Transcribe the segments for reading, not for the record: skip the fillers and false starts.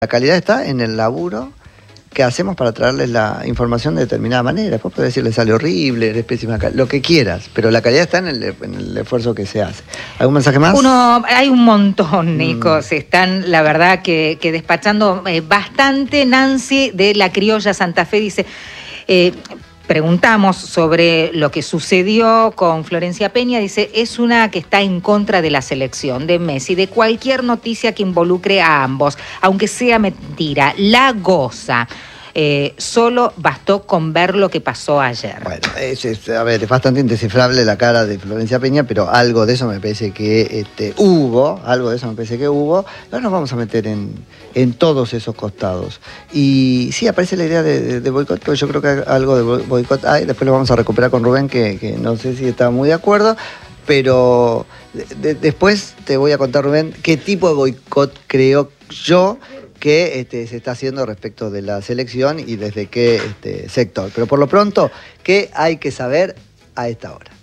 La calidad está en el laburo que hacemos para traerles la información de determinada manera. Después podés decirle sale horrible, eres pésima, lo que quieras, pero la calidad está en el esfuerzo que se hace. ¿Algún mensaje más? Hay un montón, Nico. Se están, la verdad, que despachando bastante. Nancy de La Criolla Santa Fe dice... Preguntamos sobre lo que sucedió con Florencia Peña. Dice, es una que está en contra de la selección de Messi, de cualquier noticia que involucre a ambos, aunque sea mentira, la goza. Solo bastó con ver lo que pasó ayer. Bueno, es bastante indescifrable la cara de Florencia Peña, pero algo de eso me parece que hubo. Ahora nos vamos a meter en todos esos costados. Y sí, aparece la idea de boicot, pero yo creo que algo de boicot hay. Después lo vamos a recuperar con Rubén, que no sé si está muy de acuerdo, pero después te voy a contar, Rubén, qué tipo de boicot creo yo que se está haciendo respecto de la selección y desde qué sector. Pero por lo pronto, ¿qué hay que saber a esta hora?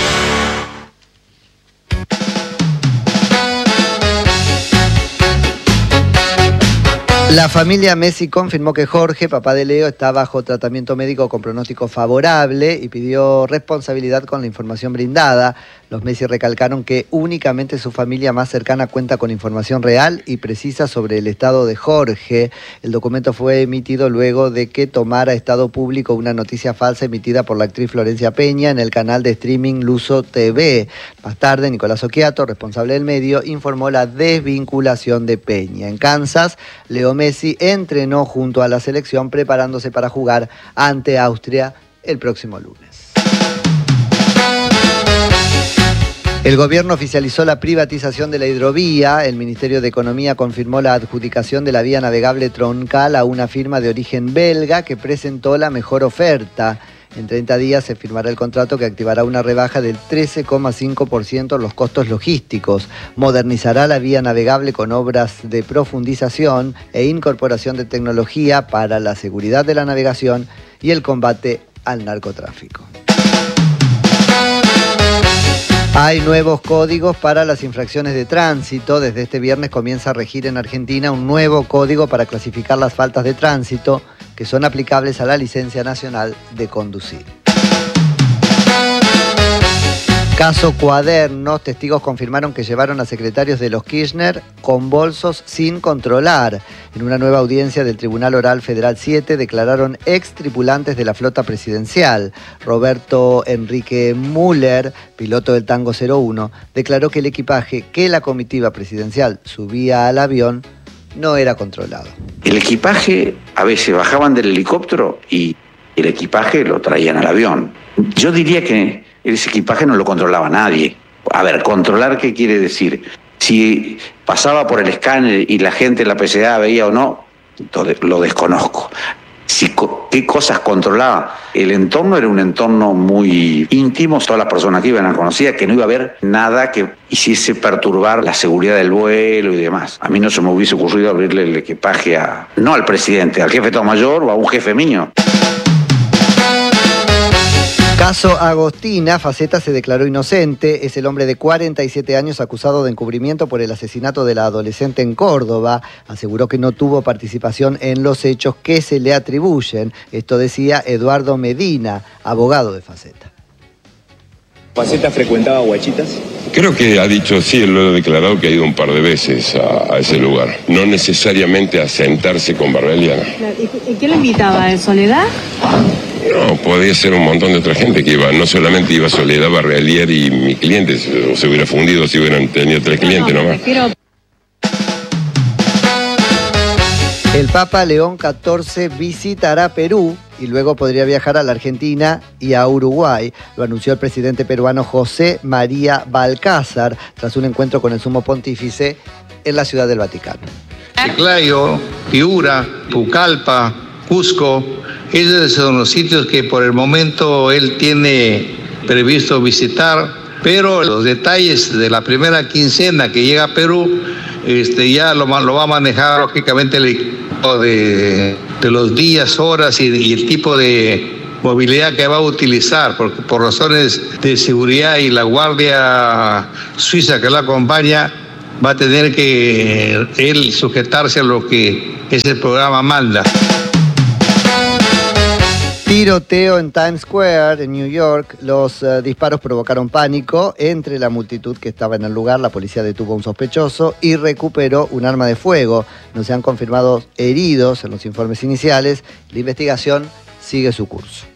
La familia Messi confirmó que Jorge, papá de Leo, está bajo tratamiento médico con pronóstico favorable y pidió responsabilidad con la información brindada. Los Messi recalcaron que únicamente su familia más cercana cuenta con información real y precisa sobre el estado de Jorge. El documento fue emitido luego de que tomara estado público una noticia falsa emitida por la actriz Florencia Peña en el canal de streaming Luso TV. Más tarde, Nicolás Occhiato, responsable del medio, informó la desvinculación de Peña. En Kansas, Leo Messi entrenó junto a la selección preparándose para jugar ante Austria el próximo lunes. El gobierno oficializó la privatización de la hidrovía. El Ministerio de Economía confirmó la adjudicación de la vía navegable troncal a una firma de origen belga que presentó la mejor oferta. En 30 días se firmará el contrato que activará una rebaja del 13,5% en los costos logísticos. Modernizará la vía navegable con obras de profundización e incorporación de tecnología para la seguridad de la navegación y el combate al narcotráfico. Hay nuevos códigos para las infracciones de tránsito. Desde este viernes comienza a regir en Argentina un nuevo código para clasificar las faltas de tránsito que son aplicables a la licencia nacional de conducir. Caso Cuadernos, testigos confirmaron que llevaron a secretarios de los Kirchner con bolsos sin controlar. En una nueva audiencia del Tribunal Oral Federal 7 declararon ex tripulantes de la flota presidencial. Roberto Enrique Müller, piloto del Tango 01, declaró que el equipaje que la comitiva presidencial subía al avión no era controlado. El equipaje, a veces bajaban del helicóptero y el equipaje lo traían al avión. Yo diría que ese equipaje no lo controlaba nadie. A ver, ¿controlar qué quiere decir? Si pasaba por el escáner y la gente en la PCA veía o no, lo desconozco. ¿Qué cosas controlaba? El entorno era un entorno muy íntimo, todas las personas que iban a conocer, que no iba a haber nada que hiciese perturbar la seguridad del vuelo y demás. A mí no se me hubiese ocurrido abrirle el equipaje no al presidente, al jefe de Estado Mayor o a un jefe mío. Caso Agostina, Faceta se declaró inocente. Es el hombre de 47 años acusado de encubrimiento por el asesinato de la adolescente en Córdoba. Aseguró que no tuvo participación en los hechos que se le atribuyen. Esto decía Eduardo Medina, abogado de Faceta. ¿Faceta frecuentaba Huachitas? Creo que ha dicho, sí, él lo ha declarado que ha ido un par de veces a ese lugar. No necesariamente a sentarse con Barbeliana. ¿Y qué le invitaba? ¿En Soledad? No, podía ser un montón de otra gente que iba. No solamente iba Soledad, Barrelier y mi cliente. O se hubiera fundido si hubieran tenido 3 clientes nomás. El Papa León XIV visitará Perú y luego podría viajar a la Argentina y a Uruguay. Lo anunció el presidente peruano José María Balcázar tras un encuentro con el sumo pontífice en la Ciudad del Vaticano. Chiclayo, Piura, Pucallpa, Cusco, esos son los sitios que por el momento él tiene previsto visitar, pero los detalles de la primera quincena que llega a Perú ya lo va a manejar lógicamente el equipo de los días, horas y el tipo de movilidad que va a utilizar, porque por razones de seguridad y la guardia suiza que lo acompaña va a tener que él sujetarse a lo que es el programa Manda. Tiroteo en Times Square, en New York. Los disparos provocaron pánico entre la multitud que estaba en el lugar. La policía detuvo a un sospechoso y recuperó un arma de fuego. No se han confirmado heridos en los informes iniciales. La investigación sigue su curso.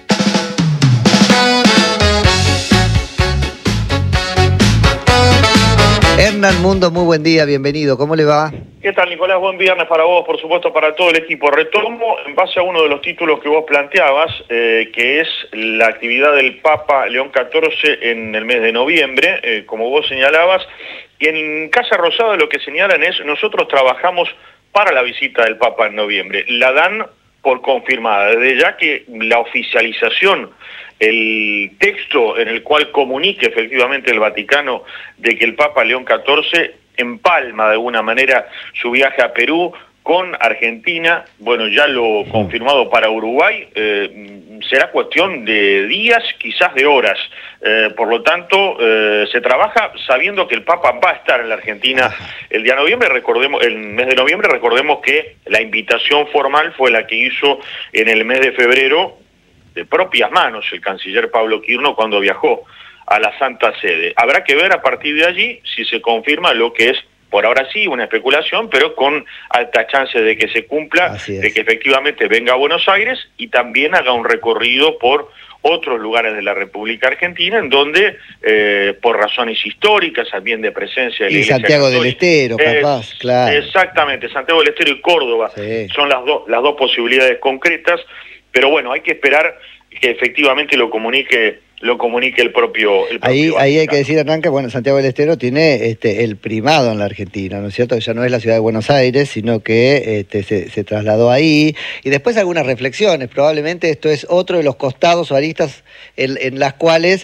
Hernán Mundo, muy buen día, bienvenido. ¿Cómo le va? ¿Qué tal, Nicolás? Buen viernes para vos, por supuesto, para todo el equipo. Retomo en base a uno de los títulos que vos planteabas, que es la actividad del Papa León XIV en el mes de noviembre, como vos señalabas. Y en Casa Rosada lo que señalan es, nosotros trabajamos para la visita del Papa en noviembre. La dan por confirmada, desde ya que la oficialización, el texto en el cual comunique efectivamente el Vaticano de que el Papa León XIV empalma de alguna manera su viaje a Perú con Argentina, bueno, ya lo confirmado para Uruguay, será cuestión de días, quizás de horas. Por lo tanto, se trabaja sabiendo que el Papa va a estar en la Argentina el día de noviembre. Recordemos, el mes de noviembre, recordemos que la invitación formal fue la que hizo en el mes de febrero, de propias manos, el canciller Pablo Quirno cuando viajó a la Santa Sede. Habrá que ver a partir de allí si se confirma lo que es, por ahora sí, una especulación, pero con alta chance de que se cumpla, de que efectivamente venga a Buenos Aires y también haga un recorrido por otros lugares de la República Argentina, en donde, por razones históricas, también de presencia de la Iglesia Santiago Católica, del Estero, capaz, claro. Exactamente, Santiago del Estero y Córdoba son las dos posibilidades concretas, pero bueno, hay que esperar que efectivamente lo comunique el propio ahí hay que decir, Hernán, que bueno, Santiago del Estero tiene el primado en la Argentina, ¿no es cierto? Que ya no es la ciudad de Buenos Aires, sino que se trasladó ahí. Y después algunas reflexiones, probablemente esto es otro de los costados o aristas en las cuales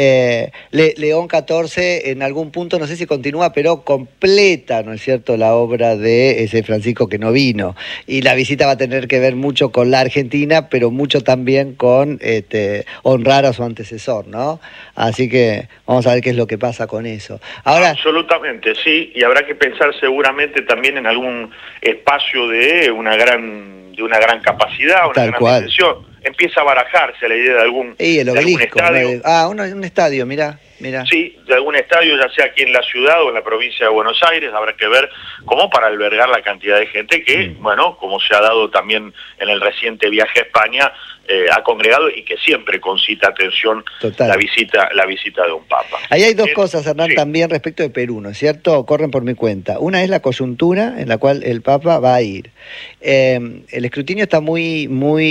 León XIV en algún punto, no sé si continúa, pero completa, ¿no es cierto?, la obra de ese Francisco que no vino. Y la visita va a tener que ver mucho con la Argentina, pero mucho también con honrar a su antecesor, ¿no? Así que vamos a ver qué es lo que pasa con eso. Ahora, absolutamente, sí, y habrá que pensar seguramente también en algún espacio de una gran capacidad, una gran dimensión. Empieza a barajarse la idea de algún estadio. Un estadio, mirá. Sí, de algún estadio, ya sea aquí en la ciudad o en la provincia de Buenos Aires, habrá que ver cómo para albergar la cantidad de gente que, bueno, como se ha dado también en el reciente viaje a España, ha congregado y que siempre concita atención la visita de un Papa. Ahí hay dos cosas, Hernán, también respecto de Perú, ¿no es cierto? Corren por mi cuenta. Una es la coyuntura en la cual el Papa va a ir. El escrutinio está muy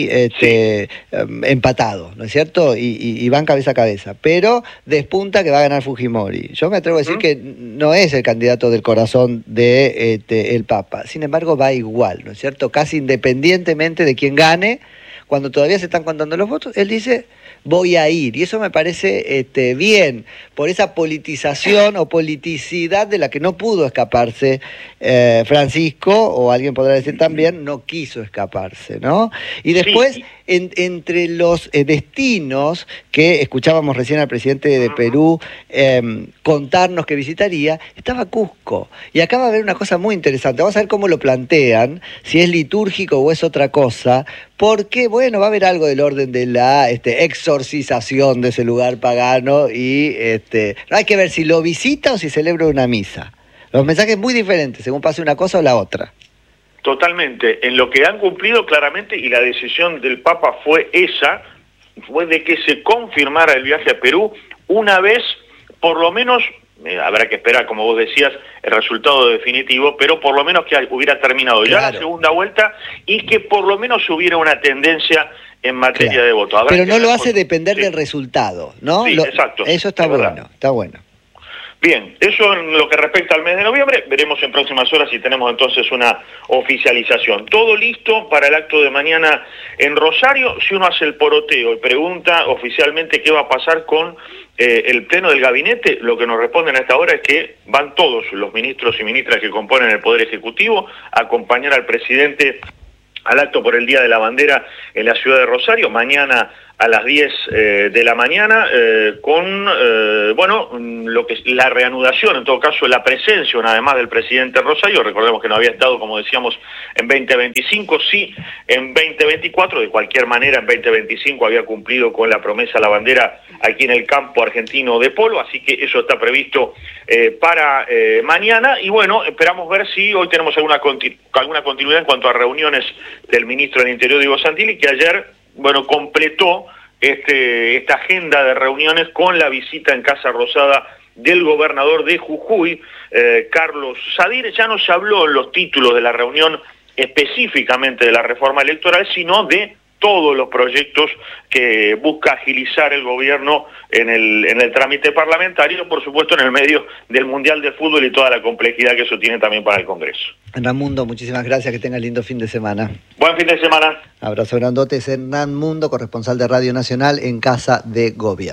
empatado, ¿no es cierto? Y van cabeza a cabeza, pero despunta que va a ganar Fujimori. Yo me atrevo a decir que no es el candidato del corazón de el Papa. Sin embargo, va igual, ¿no es cierto? Casi independientemente de quién gane, cuando todavía se están contando los votos, él dice, voy a ir. Y eso me parece bien, por esa politización o politicidad de la que no pudo escaparse Francisco, o alguien podrá decir también, no quiso escaparse, ¿no? Y después, entre los destinos que escuchábamos recién al presidente de Perú contarnos que visitaría, estaba Cusco. Y acá va a haber una cosa muy interesante. Vamos a ver cómo lo plantean, si es litúrgico o es otra cosa, porque, bueno, va a haber algo del orden de la exorcización de ese lugar pagano y no hay que ver si lo visita o si celebra una misa. Los mensajes muy diferentes, según pase una cosa o la otra. Totalmente. En lo que han cumplido claramente, y la decisión del Papa fue esa, fue de que se confirmara el viaje a Perú una vez, por lo menos, habrá que esperar, como vos decías, el resultado definitivo, pero por lo menos que hubiera terminado ya la segunda vuelta y que por lo menos hubiera una tendencia en materia de voto. Pero no lo hace depender del resultado, ¿no? Sí, exacto. Eso está bueno, está bueno. Bien, eso en lo que respecta al mes de noviembre, veremos en próximas horas si tenemos entonces una oficialización. Todo listo para el acto de mañana en Rosario. Si uno hace el poroteo y pregunta oficialmente qué va a pasar con el pleno del gabinete, lo que nos responden a esta hora es que van todos los ministros y ministras que componen el Poder Ejecutivo a acompañar al presidente al acto por el Día de la Bandera en la ciudad de Rosario. Mañana a las 10 de la mañana con, lo que es la reanudación, en todo caso la presencia una vez más del presidente Rosario. Recordemos que no había estado, como decíamos, en 2025, sí en 2024, de cualquier manera en 2025 había cumplido con la promesa a la bandera aquí en el campo argentino de polo, así que eso está previsto para mañana. Y bueno, esperamos ver si hoy tenemos alguna continuidad en cuanto a reuniones del ministro del Interior, Diego Santilli, que ayer, completó esta agenda de reuniones con la visita en Casa Rosada del gobernador de Jujuy, Carlos Sadir. Ya no se habló en los títulos de la reunión específicamente de la reforma electoral, sino de todos los proyectos que busca agilizar el gobierno en el trámite parlamentario, por supuesto en el medio del Mundial de Fútbol y toda la complejidad que eso tiene también para el Congreso. Hernán Mundo, muchísimas gracias, que tengas lindo fin de semana. Buen fin de semana. Abrazo grandote, es Hernán Mundo, corresponsal de Radio Nacional en Casa de Gobierno.